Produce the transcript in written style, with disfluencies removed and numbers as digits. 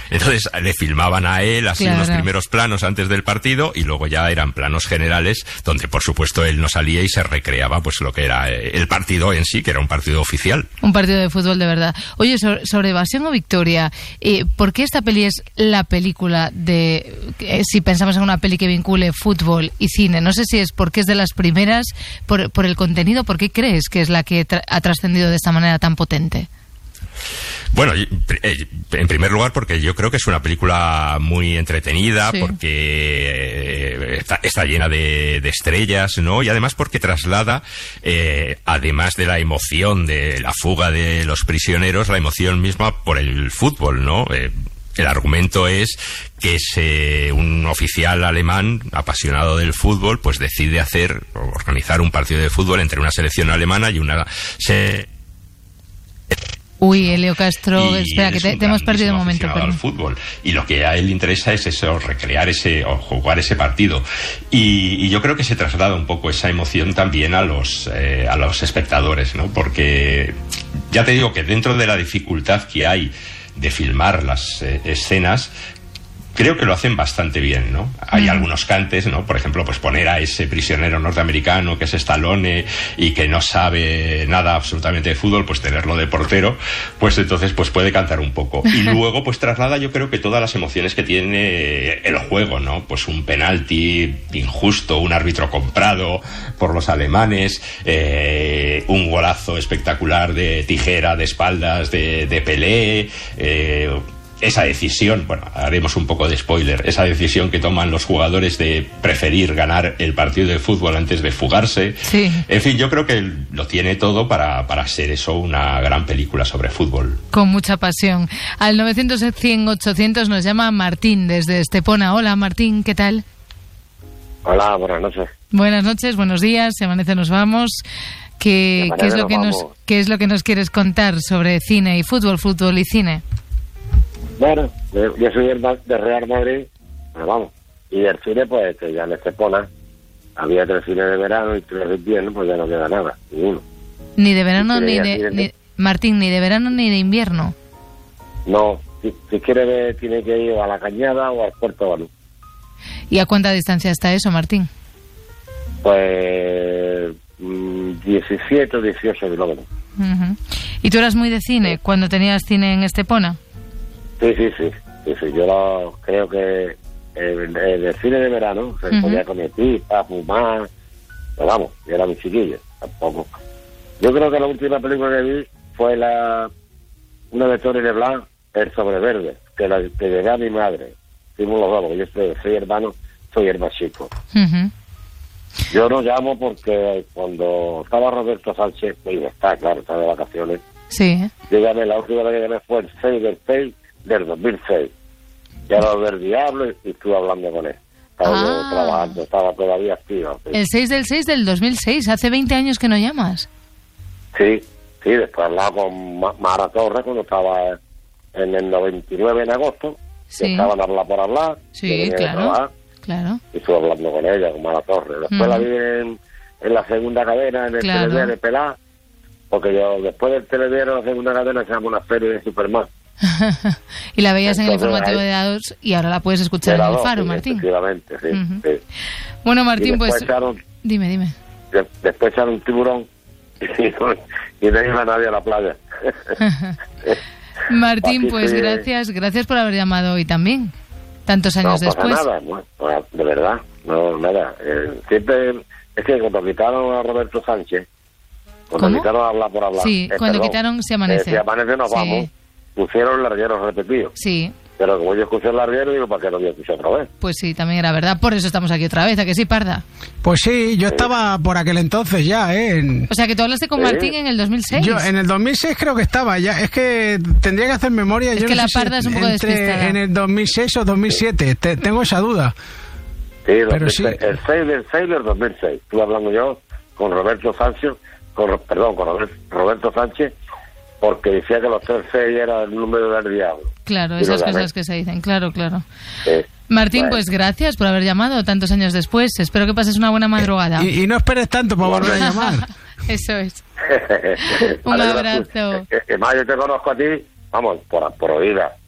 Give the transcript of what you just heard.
Entonces le filmaban a él así Claro. unos primeros planos antes del partido y luego ya eran planos generales donde por supuesto él no salía y se recreaba pues lo que era el partido en sí, que era un partido oficial. Un partido de fútbol de verdad. Oye, sobre Evasión o Victoria, ¿por qué esta peli es la película de... si pensamos en una peli que vincule fútbol y cine, no sé si es porque es de las primeras, por el contenido, ¿por qué crees que es la que ha trascendido de esta manera tan potente? Bueno, en primer lugar porque yo creo que es una película muy entretenida, sí, porque está llena de estrellas, ¿no? Y además porque traslada, además de la emoción de la fuga de los prisioneros, la emoción misma por el fútbol, ¿no? El argumento es que un oficial alemán apasionado del fútbol pues decide organizar un partido de fútbol entre una selección alemana y una... Uy, Elio Castro, espera, que te hemos perdido un momento. Al fútbol. Y lo que a él le interesa es eso, recrear o jugar ese partido. Y yo creo que se traslada un poco esa emoción también a los espectadores, ¿no? Porque ya te digo que dentro de la dificultad que hay de filmar las escenas, creo que lo hacen bastante bien, ¿no? Hay algunos cantes, ¿no? Por ejemplo, pues poner a ese prisionero norteamericano que es Stallone y que no sabe nada absolutamente de fútbol, pues tenerlo de portero, pues entonces pues puede cantar un poco. Y luego pues traslada, yo creo que todas las emociones que tiene el juego, ¿no? Pues un penalti injusto, un árbitro comprado por los alemanes, un golazo espectacular de tijera, de espaldas, de Pelé, esa decisión, bueno, haremos un poco de spoiler, esa decisión que toman los jugadores de preferir ganar el partido de fútbol antes de fugarse. Sí. En fin, yo creo que lo tiene todo para ser eso una gran película sobre fútbol. Con mucha pasión. Al 900-100-800 nos llama Martín desde Estepona. Hola Martín, ¿qué tal? Hola, buenas noches. Buenas noches, buenos días, se amanece, nos vamos. ¿Qué es lo que nos quieres contar sobre cine y fútbol y cine? Bueno, yo soy de Real Madrid, pero vamos, y el cine, pues, que ya en Estepona había 3 cines de verano y 3 de invierno, pues ya no queda nada, ninguno. Ni de verano Martín, ni de verano ni de invierno. No, si quiere ver, tiene que ir a La Cañada o al Puerto Banú. ¿Y a cuánta distancia está eso, Martín? Pues 17 o 18 kilómetros. Uh-huh. ¿Y tú eras muy de cine cuando tenías cine en Estepona? Sí. Yo creo que el cine de verano se podía comer pipa, fumar, pero vamos, yo era muy chiquillo, tampoco. Yo creo que la última película que vi fue una de Tony Leblanc, El Sobreverde, que llevé a mi madre. Fuimos los dos, porque yo soy hermano, soy el más chico. Uh-huh. Yo no llamo porque cuando estaba Roberto Sánchez, está de vacaciones. Sí. Dígame, la última vez que llamé fue el 6 del 6 del 2006. Ya era del Diablo y estuve hablando con él. Estaba trabajando, estaba todavía activo. ¿Sí? El 6 del 6 del 2006, hace 20 años que no llamas. Sí, después hablaba con Mara Torres cuando estaba en el 99 en agosto. Sí. Estaban hablando por hablar. Sí, claro. Y estuve hablando con ella, con Mara Torres. Después la vi en la segunda cadena, en el telediario de Pelá, porque yo después del telediario en la segunda cadena se llama una serie de Superman. Y la veías en el informativo de A2 y ahora la puedes escuchar en El Faro, Martín. Efectivamente, sí, sí. Bueno, Martín, pues... Dime. Después echaron un tiburón y no iba nadie a la playa. Martín, pues gracias por haber llamado hoy también, tantos años después. Nada, de verdad, nada. Siempre es que cuando quitaron a Roberto Sánchez, quitaron a Hablar por Hablar. Sí, cuando quitaron Se Amanece. Se Amanece nos vamos. Pusieron el larguero repetido. Sí. Pero como yo escuché el larguero, digo, ¿para qué no voy a escuchar otra vez? Pues sí, también era verdad. Por eso estamos aquí otra vez, ¿a que sí, Parda? Pues sí, yo estaba por aquel entonces ya, O sea, que tú hablaste con Martín en el 2006. Yo en el 2006 creo que estaba ya. Es que tendría que hacer memoria. Es yo que no la sé Parda es un poco despistada. En el 2006 o 2007. Tengo esa duda. Sí, pero sí. El 6 del 2006. Estuve hablando yo con Roberto Sánchez, con Roberto Sánchez, porque decía que los 3-6 era el número del diablo. Claro, esas cosas que se dicen, claro. Martín, pues gracias por haber llamado tantos años después. Espero que pases una buena madrugada. Y no esperes tanto para volver a llamar. Eso es. Un abrazo. Más yo te conozco a ti, vamos, por oída.